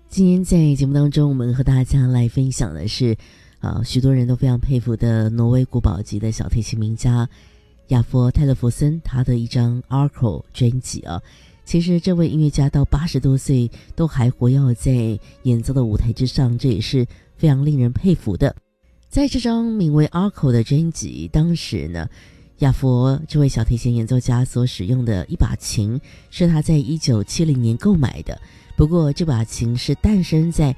今天在节目当中，我们和大家来分享的是许多人都非常佩服的挪威国宝级的小提琴名家雅佛泰勒弗森他的一张 Arco 专辑啊。其实这位音乐家到80多岁都还活跃在演奏的舞台之上，这也是非常令人佩服的。在这张名为 Arco 的专辑，当时呢，雅佛这位小提琴演奏家所使用的一把琴是他在1970年购买的，不过这把琴是诞生在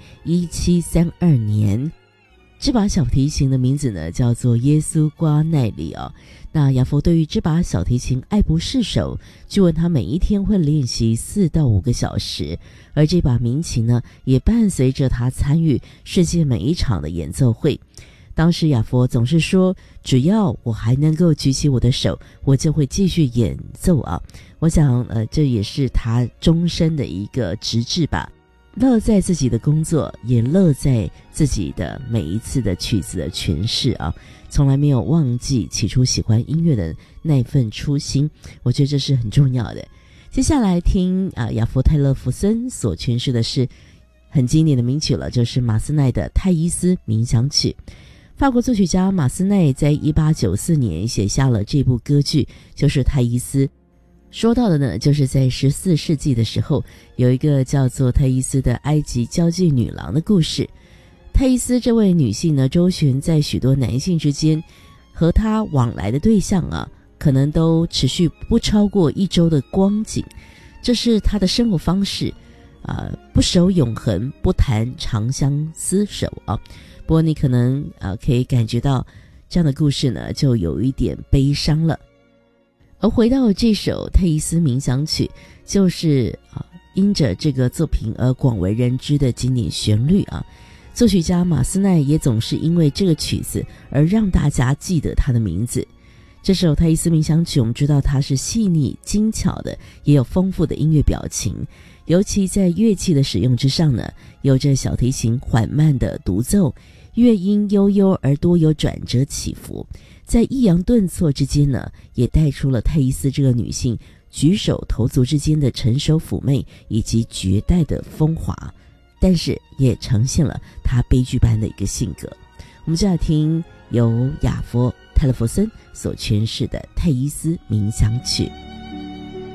1732年。这把小提琴的名字呢叫做耶稣瓜奈里啊。那雅佛对于这把小提琴爱不释手，据闻他每一天会练习4到5个小时，而这把民琴呢也伴随着他参与世界每一场的演奏会。当时雅佛总是说，只要我还能够举起我的手，我就会继续演奏啊。我想这也是他终身的一个职志吧，乐在自己的工作，也乐在自己的每一次的曲子的诠释啊，从来没有忘记起初喜欢音乐的那份初心，我觉得这是很重要的。接下来听雅佛泰勒弗森所诠释的是很经典的名曲了，就是马斯奈的泰伊斯冥想曲。法国作曲家马斯奈在1894年写下了这部歌剧，就是泰伊斯。说到的呢，就是在14世纪的时候，有一个叫做泰伊斯的埃及交际女郎的故事。泰伊斯这位女性呢，周旋在许多男性之间，和她往来的对象可能都持续不超过1周的光景，这是她的生活方式，不守永恒，不谈长相厮守啊。不过你可能可以感觉到这样的故事呢，就有一点悲伤了。而回到这首泰伊斯冥想曲，就是因着这个作品而广为人知的经典旋律啊。作曲家马斯奈也总是因为这个曲子而让大家记得他的名字。这首泰伊斯冥想曲，我们知道它是细腻精巧的，也有丰富的音乐表情，尤其在乐器的使用之上呢，有着小提琴缓慢的独奏，乐音悠悠而多有转折起伏，在抑扬顿挫之间呢，也带出了泰伊斯这个女性举手投足之间的成熟妩媚以及绝代的风华，但是也呈现了她悲剧般的一个性格。我们就要听由雅佛泰勒弗森所诠释的泰伊斯冥想曲。